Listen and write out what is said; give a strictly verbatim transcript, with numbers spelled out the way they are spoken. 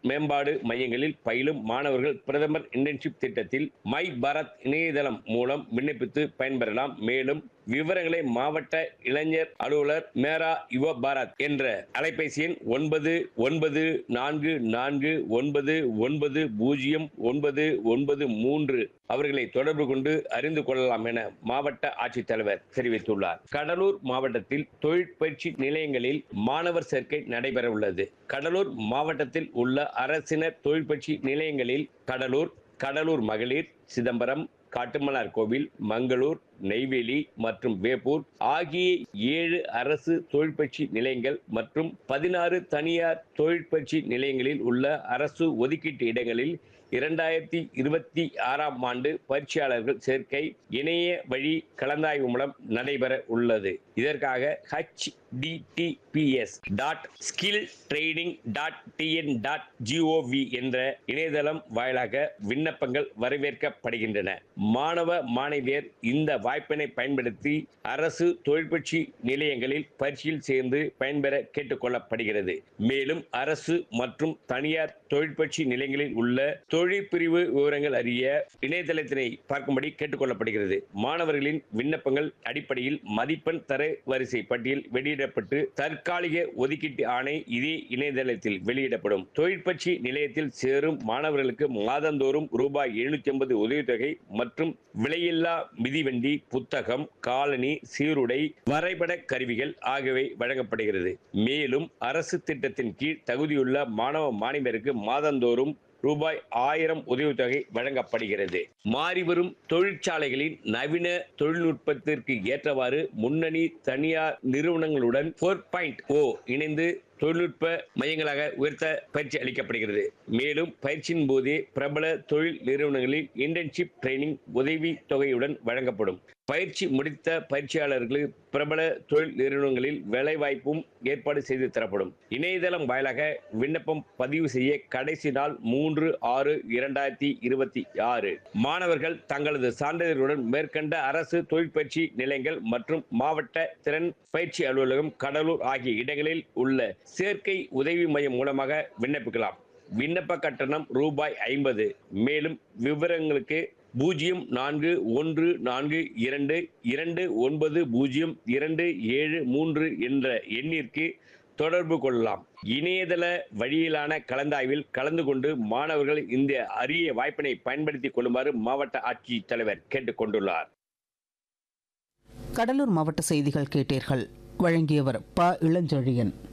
மேம்பாடு மையங்களில் பயிலும் மாணவர்கள் பிரதமர் இன்டர்ன்ஷிப் திட்டத்தில் மை பாரத் இணையதளம் மூலம் விண்ணப்பித்து பயன்பெறலாம். மேலும் விவரங்களை மாவட்ட இளைஞர் அலுவலர் மேரா யுவ பாரத் என்ற அலைபேசி எண் ஒன்பது ஒன்பது நான்கு நான்கு ஒன்பது ஒன்பது பூஜ்ஜியம் ஒன்பது ஒன்பது மூன்று அவர்களை தொடர்பு கொண்டு அறிந்து கொள்ளலாம் என மாவட்ட ஆட்சித்தலைவர் தெரிவித்துள்ளார். கடலூர் மாவட்டத்தில் தொழிற்பயிற்சி நிலையங்களில் மாணவர் சேர்க்கை நடைபெற உள்ளது. கடலூர் மாவட்டத்தில் உள்ள அரசினர் தொழிற்பயிற்சி நிலையங்களில் கடலூர், கடலூர் மகளிர், சிதம்பரம், காட்டுமன்னார் கோவில், மங்களூர், நெய்வேலி மற்றும் வேப்பூர் ஆகிய ஏழு அரசு தொழிற்பயிற்சி நிலையங்கள் மற்றும் பதினாறு தனியார் தொழிற்பயிற்சி நிலையங்களில் உள்ள அரசு ஒதுக்கீட்டு இடங்களில் இரண்டாயிரத்தி இருபத்தி ஆறாம் ஆண்டு பயிற்சியாளர்கள் சேர்க்கை இணைய வழி கலந்தாய்வு மூலம் நடைபெற உள்ளது. இதற்காக H D D B S dot skill training dot T N dot gov என்ற இணையதளம் வாயிலாக விண்ணப்பங்கள் வரவேற்கப்படுகின்றன. மாணவ மாணவியர் இந்த வாய்ப்பினை பயன்படுத்தி அரசு தொழிற்பயிற்சி நிலையங்களில் பயிற்சியில் சேர்ந்து பயன்பெற கேட்டுக் கொள்ளப்படுகிறது. மேலும் அரசு மற்றும் தனியார் தொழிற்பயிற்சி நிலையங்களில் உள்ள தொழிற்பிரிவு விவரங்கள் அறிய இணையதளத்தினை பார்க்கும்படி கேட்டுக் கொள்ளப்படுகிறது. மாணவர்களின் விண்ணப்பங்கள் அடிப்படையில் மதிப்பெண் தர வரிசை பட்டியல் வெளியிடப்பட்டு தற்காலிக ஒதுக்கீட்டு ஆணை இதே இணையதளத்தில் வெளியிடப்படும். தொழிற்பயிற்சி நிலையத்தில் சேரும் மாணவர்களுக்கு மாதந்தோறும் ரூபாய் எழுநூத்தி ஐம்பது உதவித்தொகை மற்றும் விலையில்லா மிதிவண்டி, புத்தகம், காலணி, சீருடை, வரைபட கருவிகள் ஆகியவை வழங்கப்படுகிறது. மேலும் அரசு திட்டத்தின் கீழ் தகுதியுள்ள மாணவ மாணவியருக்கு மாதந்தோறும் ரூபாய் ஆயிரம் உதவித்தொகை வழங்கப்படுகிறது. மாறிவரும் தொழிற்சாலைகளின் நவீன தொழில்நுட்பத்திற்கு ஏற்றவாறு முன்னணி தனியார் நிறுவனங்களுடன் போர் பாயிண்ட் ஓ இணைந்து தொழில்நுட்ப மையங்களாக உயர்த்த பயிற்சி அளிக்கப்படுகிறது. மேலும் பயிற்சியின் போதே பிரபல தொழில் நிறுவனங்களில் இன்டர்ன்ஷிப் ட்ரைனிங் உதவி தொகையுடன் வழங்கப்படும். பயிற்சி முடித்த பயிற்சியாளர்களுக்கு பிரபல தொழில் நிறுவனங்களில் வேலைவாய்ப்பும் ஏற்பாடு செய்து தரப்படும். இணையதளம் வாயிலாக விண்ணப்பம் பதிவு செய்ய கடைசி நாள் மூன்று ஆறு இரண்டாயிரத்தி இருபத்தி ஆறு. மாணவர்கள் தங்களது சான்றிதழுடன் மேற்கண்ட அரசு தொழிற்பயிற்சி நிலையங்கள் மற்றும் மாவட்ட திறன் பயிற்சி அலுவலகம் கடலூர் ஆகிய இடங்களில் உள்ள சேர்க்கை உதவி மையம் மூலமாக விண்ணப்பிக்கலாம். விண்ணப்ப கட்டணம் ரூபாய் ஐம்பது. மேலும் விவரங்களுக்கு பூஜ்ஜியம் நான்கு ஒன்று நான்கு இரண்டு இரண்டு ஒன்பது பூஜ்ஜியம் இரண்டு ஏழு மூன்று என்ற எண்ணிற்கு தொடர்பு கொள்ளலாம். இணையதள வழியிலான கலந்தாய்வில் கலந்து கொண்டு மாணவர்கள் இந்த அரிய வாய்ப்பினை பயன்படுத்திக் கொள்ளுமாறு மாவட்ட ஆட்சித்தலைவர் கேட்டுக் கொண்டுள்ளார். கடலூர் மாவட்ட செய்திகள் கேட்டீர்கள். வழங்கியவர் ப இளஞ்செழியன்.